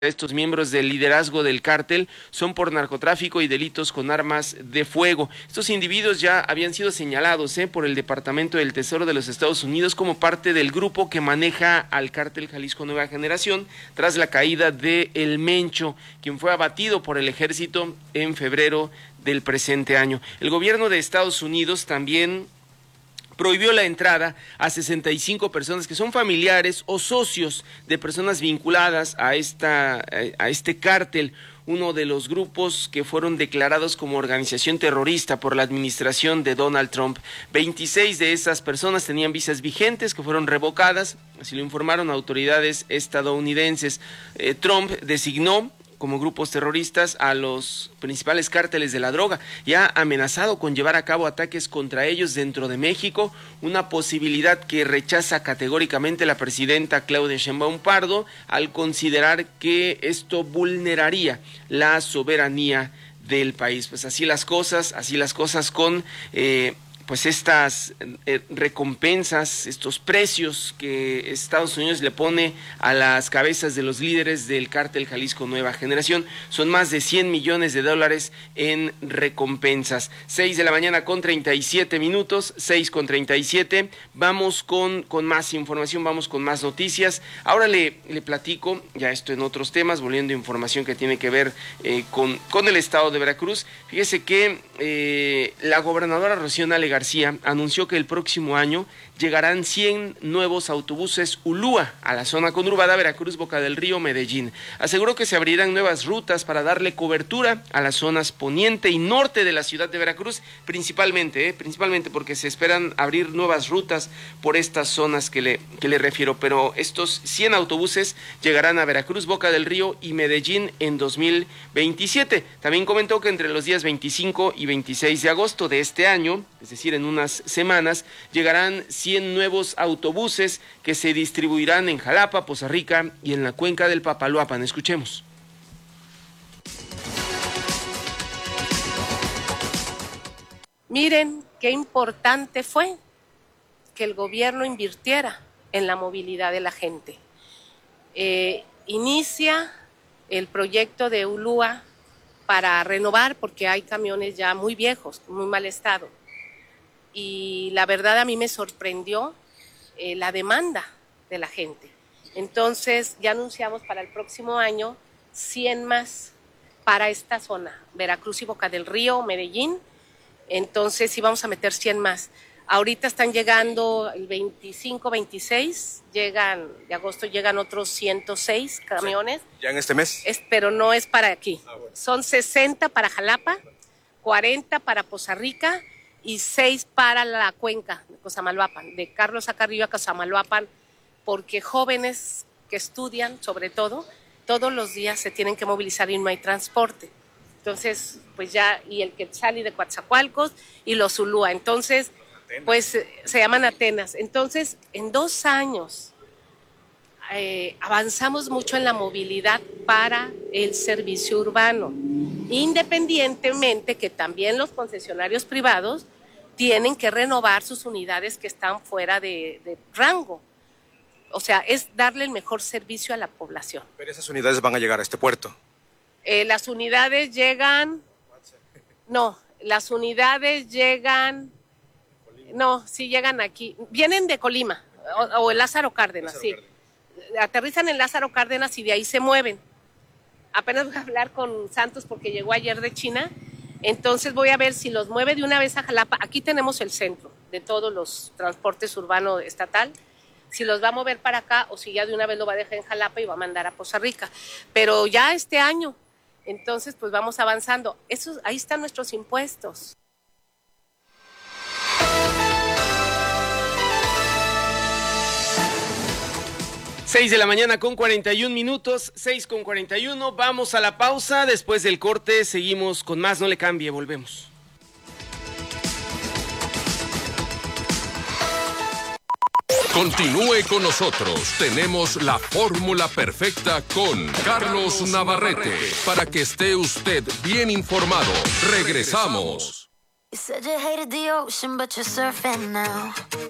Estos miembros del liderazgo del cártel son por narcotráfico y delitos con armas de fuego. Estos individuos ya habían sido señalados por el Departamento del Tesoro de los Estados Unidos como parte del grupo que maneja al cártel Jalisco Nueva Generación tras la caída de El Mencho, quien fue abatido por el ejército en febrero del presente año. El gobierno de Estados Unidos también prohibió la entrada a 65 personas que son familiares o socios de personas vinculadas a este cártel, uno de los grupos que fueron declarados como organización terrorista por la administración de Donald Trump. 26 de esas personas tenían visas vigentes que fueron revocadas, así lo informaron autoridades estadounidenses. Trump designó como grupos terroristas a los principales cárteles de la droga y ha amenazado con llevar a cabo ataques contra ellos dentro de México, una posibilidad que rechaza categóricamente la presidenta Claudia Sheinbaum Pardo al considerar que esto vulneraría la soberanía del país. Pues así las cosas con pues estas recompensas, estos precios que Estados Unidos le pone a las cabezas de los líderes del cártel Jalisco Nueva Generación. Son más de $100 millones en recompensas. 6:37 6:37. Vamos con más información, vamos con más noticias. Ahora le platico, ya esto en otros temas, volviendo a información que tiene que ver con el estado de Veracruz. Fíjese que la gobernadora Rocío Nale García anunció que el próximo año llegarán 100 nuevos autobuses Ulúa a la zona conurbada Veracruz, Boca del Río, Medellín. Aseguró que se abrirán nuevas rutas para darle cobertura a las zonas poniente y norte de la ciudad de Veracruz, principalmente porque se esperan abrir nuevas rutas por estas zonas que le refiero, pero estos 100 autobuses llegarán a Veracruz, Boca del Río y Medellín en 2027. También comentó que entre los días 25 y 26 de agosto de este año, es decir, en unas semanas, llegarán 100 nuevos autobuses que se distribuirán en Jalapa, Poza Rica y en la cuenca del Papaloapan. Escuchemos. Miren qué importante fue que el gobierno invirtiera en la movilidad de la gente. Inicia el proyecto de Ulúa para renovar, porque hay camiones ya muy viejos, muy mal estado. Y la verdad a mí me sorprendió la demanda de la gente. Entonces ya anunciamos para el próximo año 100 más para esta zona, Veracruz y Boca del Río, Medellín. Entonces sí vamos a meter 100 más. Ahorita están llegando el 25, 26, de agosto llegan otros 106 camiones. ¿Ya en este mes? Pero no es para aquí. Bueno. Son 60 para Jalapa, 40 para Poza Rica y 6 para la cuenca de Cosamaloapan, de Carlos Acarrillo a Cosamaloapan, porque jóvenes que estudian, sobre todo, todos los días se tienen que movilizar y no hay transporte. Entonces, pues ya, y el Quetzali de Coatzacoalcos y los Ulúa. Entonces, pues se llaman Atenas. Entonces, en 2 años avanzamos mucho en la movilidad para el servicio urbano, independientemente que también los concesionarios privados tienen que renovar sus unidades que están fuera de rango. O sea, es darle el mejor servicio a la población. Pero esas unidades van a llegar a este puerto. Las unidades llegan... No, las unidades llegan... No, sí llegan aquí. Vienen de Colima o el Lázaro Cárdenas, sí. Aterrizan en Lázaro Cárdenas y de ahí se mueven. Apenas voy a hablar con Santos porque llegó ayer de China. Entonces voy a ver si los mueve de una vez a Jalapa. Aquí tenemos el centro de todos los transportes urbanos estatal. Si los va a mover para acá o si ya de una vez lo va a dejar en Jalapa y va a mandar a Poza Rica. Pero ya este año, entonces pues vamos avanzando. Ahí están nuestros impuestos. 6:41, 6:41. Vamos a la pausa. Después del corte seguimos con más. No le cambie, volvemos. Continúe con nosotros. Tenemos la fórmula perfecta con Carlos Navarrete para que esté usted bien informado. Regresamos. You said you hated the ocean, but you're surfing now.